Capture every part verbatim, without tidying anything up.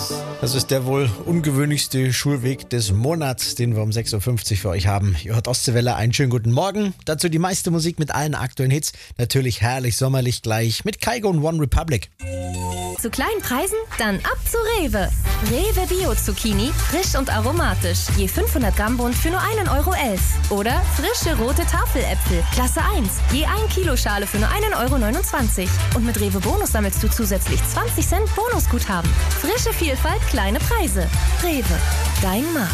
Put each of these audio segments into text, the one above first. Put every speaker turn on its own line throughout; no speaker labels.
Das ist der wohl ungewöhnlichste Schulweg des Monats, den wir um sechs Uhr fünfzig für euch haben. Ihr hört Ostseewelle, einen schönen guten Morgen. Dazu die meiste Musik mit allen aktuellen Hits. Natürlich herrlich sommerlich gleich mit Kygo und One Republic.
Zu kleinen Preisen? Dann ab zu Rewe. Rewe Bio Zucchini, frisch und aromatisch. Je fünfhundert Gramm Bund für nur einen Euro elf. Oder frische rote Tafeläpfel, Klasse eins. Je ein Kilo Schale für nur einen Euro neunundzwanzig. Und mit Rewe Bonus sammelst du zusätzlich zwanzig Cent Bonusguthaben. Frische Vielfalt, kleine Preise. Rewe, dein Markt.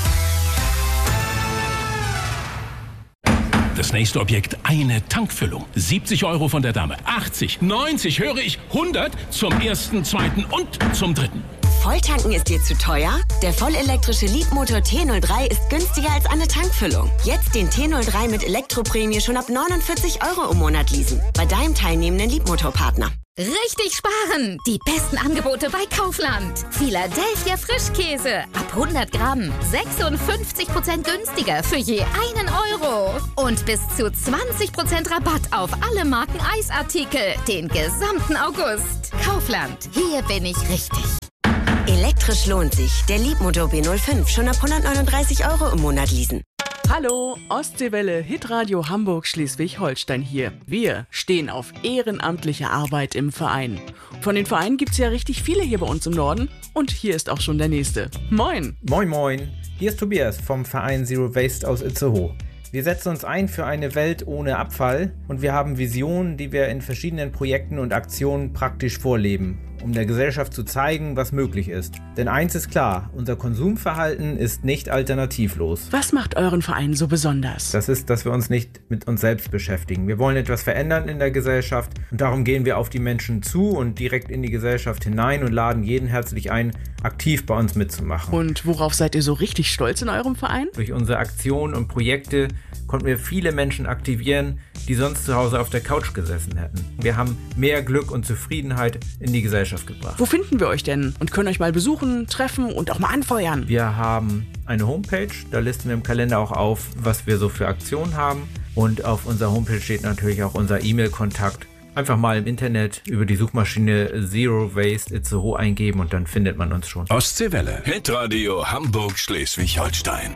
Das nächste Objekt, eine Tankfüllung. siebzig Euro von der Dame, achtzig, neunzig, höre ich, hundert zum ersten, zweiten und zum dritten.
Volltanken ist dir zu teuer? Der vollelektrische Leapmotor T null drei ist günstiger als eine Tankfüllung. Jetzt den T null drei mit Elektroprämie schon ab neunundvierzig Euro im Monat leasen. Bei deinem teilnehmenden Leapmotor-Partner.
Richtig sparen! Die besten Angebote bei Kaufland. Philadelphia Frischkäse. Ab hundert Gramm. sechsundfünfzig Prozent günstiger für je einen Euro. Und bis zu zwanzig Prozent Rabatt auf alle Marken Eisartikel. Den gesamten August. Kaufland. Hier bin ich richtig.
Elektrisch lohnt sich. Der Leapmotor B null fünf schon ab hundertneununddreißig Euro im Monat leasen.
Hallo, Ostseewelle, Hitradio Hamburg Schleswig-Holstein hier. Wir stehen auf ehrenamtliche Arbeit im Verein. Von den Vereinen gibt's ja richtig viele hier bei uns im Norden. Und hier ist auch schon der nächste. Moin!
Moin moin, hier ist Tobias vom Verein Zero Waste aus Itzehoe. Wir setzen uns ein für eine Welt ohne Abfall und wir haben Visionen, die wir in verschiedenen Projekten und Aktionen praktisch vorleben, um der Gesellschaft zu zeigen, was möglich ist. Denn eins ist klar, unser Konsumverhalten ist nicht alternativlos.
Was macht euren Verein so besonders?
Das ist, dass wir uns nicht mit uns selbst beschäftigen. Wir wollen etwas verändern in der Gesellschaft und darum gehen wir auf die Menschen zu und direkt in die Gesellschaft hinein und laden jeden herzlich ein, aktiv bei uns mitzumachen.
Und worauf seid ihr so richtig stolz in eurem Verein?
Durch unsere Aktionen und Projekte konnten wir viele Menschen aktivieren, die sonst zu Hause auf der Couch gesessen hätten. Wir haben mehr Glück und Zufriedenheit in die Gesellschaft gebracht.
Wo finden wir euch denn und können euch mal besuchen, treffen und auch mal anfeuern?
Wir haben eine Homepage, da listen wir im Kalender auch auf, was wir so für Aktionen haben. Und auf unserer Homepage steht natürlich auch unser E-Mail-Kontakt. Einfach mal im Internet über die Suchmaschine Zero Waste Itzehoe eingeben und dann findet man uns schon.
Ostseewelle, Hitradio Hamburg Schleswig-Holstein.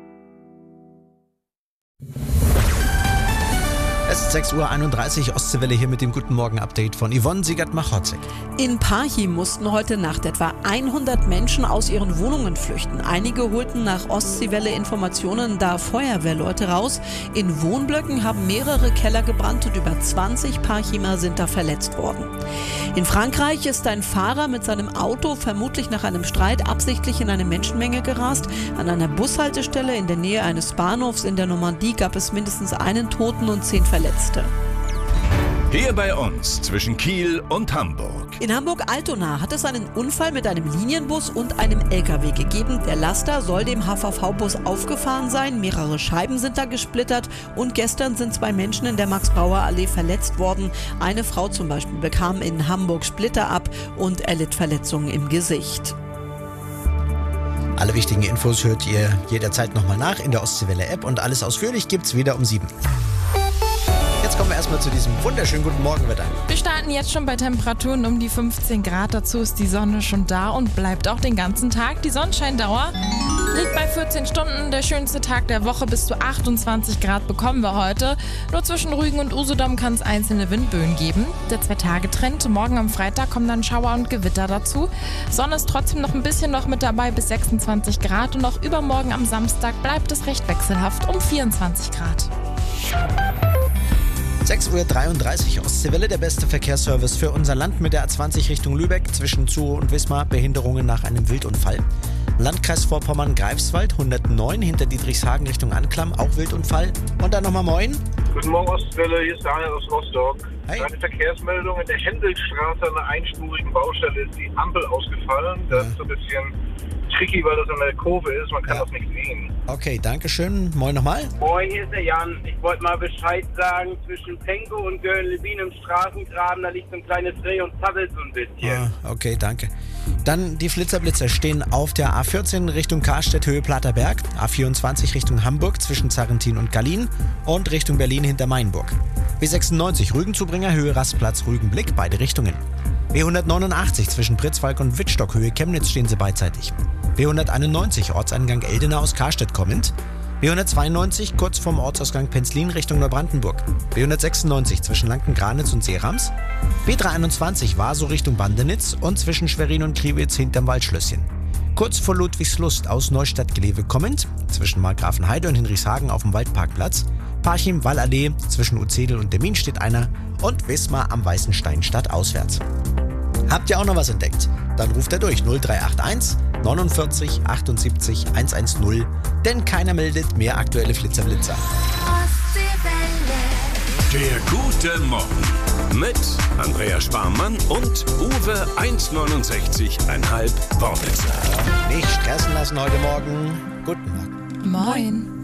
Es ist sechs Uhr einunddreißig, Ostseewelle hier mit dem Guten Morgen-Update von Yvonne Siegert-Machotzek.
In Parchim mussten heute Nacht etwa hundert Menschen aus ihren Wohnungen flüchten. Einige holten nach Ostseewelle Informationen da Feuerwehrleute raus. In Wohnblöcken haben mehrere Keller gebrannt und über zwanzig Parchimer sind da verletzt worden. In Frankreich ist ein Fahrer mit seinem Auto vermutlich nach einem Streit absichtlich in eine Menschenmenge gerast. An einer Bushaltestelle in der Nähe eines Bahnhofs in der Normandie gab es mindestens einen Toten und zehn Verletzte.
Hier bei uns zwischen Kiel und Hamburg.
In Hamburg-Altona hat es einen Unfall mit einem Linienbus und einem L K W gegeben. Der Laster soll dem H V V-Bus aufgefahren sein. Mehrere Scheiben sind da gesplittert. Und gestern sind zwei Menschen in der Max-Brauer-Allee verletzt worden. Eine Frau zum Beispiel bekam in Hamburg Splitter ab und erlitt Verletzungen im Gesicht.
Alle wichtigen Infos hört ihr jederzeit nochmal nach in der Ostseewelle-App und alles ausführlich gibt's wieder um sieben. Jetzt kommen wir erstmal zu diesem wunderschönen guten Morgenwetter.
Wir starten jetzt schon bei Temperaturen um die fünfzehn Grad. Dazu ist die Sonne schon da und bleibt auch den ganzen Tag. Die Sonnenscheindauer liegt bei vierzehn Stunden. Der schönste Tag der Woche. Bis zu achtundzwanzig Grad bekommen wir heute. Nur zwischen Rügen und Usedom kann es einzelne Windböen geben. Der Zwei-Tage-Trend. Morgen am Freitag kommen dann Schauer und Gewitter dazu. Sonne ist trotzdem noch ein bisschen noch mit dabei bis sechsundzwanzig Grad. Und auch übermorgen am Samstag bleibt es recht wechselhaft um vierundzwanzig Grad.
sechs Uhr dreiunddreißig, Ostseewelle, der beste Verkehrsservice für unser Land mit der A zwanzig Richtung Lübeck zwischen Zuhe und Wismar, Behinderungen nach einem Wildunfall. Landkreis Vorpommern-Greifswald hundertneun hinter Dietrichshagen Richtung Anklam, auch Wildunfall. Und dann nochmal moin.
Guten Morgen Ostwelle, hier ist Daniel aus Rostock.
Hey.
Eine Verkehrsmeldung in der Händelstraße an einer einspurigen Baustelle ist die Ampel ausgefallen. Das ist so ein bisschen tricky, weil das an der Kurve ist, man kann ja das nicht sehen.
Okay, danke schön. Moin nochmal.
Moin, hier ist der Jan. Ich wollte mal Bescheid sagen, zwischen Penkow und Göhren-Lewin im Straßengraben, da liegt so ein kleines Reh und zappelt so ein bisschen.
Ah, okay, danke. Dann die Flitzerblitzer stehen auf der A vierzehn Richtung Karstedt, Höhe Platerberg, A vierundzwanzig Richtung Hamburg zwischen Zarrentin und Gallien und Richtung Berlin hinter Mainburg. B sechsundneunzig Rügenzubringer, Höhe Rastplatz, Rügenblick, beide Richtungen. B hundertneunundachtzig zwischen Pritzwalk und Wittstockhöhe Chemnitz stehen Sie beidseitig. B hunderteinundneunzig Ortseingang Eldena aus Karstedt kommend. B hundertzweiundneunzig kurz vorm Ortsausgang Penzlin Richtung Neubrandenburg. B hundertsechsundneunzig zwischen Lanken-Granitz und Seerams. B dreihunderteinundzwanzig Warsow Richtung Bandenitz und zwischen Schwerin und Kriwitz hinterm Waldschlösschen. Kurz vor Ludwigslust aus Neustadt-Glewe kommend, zwischen Markgrafenheide und Hinrichshagen auf dem Waldparkplatz. Parchim-Wallallee zwischen Uzedel und Demmin steht einer und Wismar am Weißen Stein stadtauswärts. Habt ihr auch noch was entdeckt? Dann ruft er durch null drei acht eins neunundvierzig achtundsiebzig hundertzehn, denn keiner meldet mehr aktuelle Flitzerblitzer.
Der gute Morgen mit Andrea Sparmann und Uwe eins neunundsechzig Komma fünf Wortwitzer.
Nicht stressen lassen heute Morgen. Guten Morgen.
Moin.